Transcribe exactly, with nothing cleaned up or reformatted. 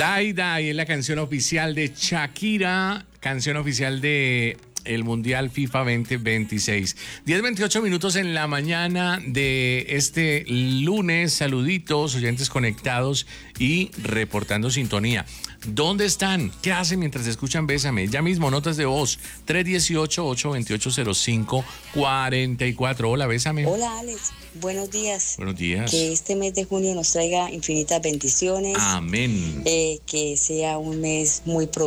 Die Die es la canción oficial de Shakira, canción oficial de el Mundial FIFA veinte veintiséis. diez veintiocho minutos en la mañana de este lunes. Saluditos, oyentes conectados y reportando sintonía. ¿Dónde están? ¿Qué hacen mientras escuchan Bésame? Ya mismo, notas de voz. tres uno ocho, ocho dos ocho, cero cinco cuatro cuatro. Hola, Bésame. Hola, Alex. Buenos días. Buenos días. Que este mes de junio nos traiga infinitas bendiciones. Amén. Eh, que sea un mes muy productivo.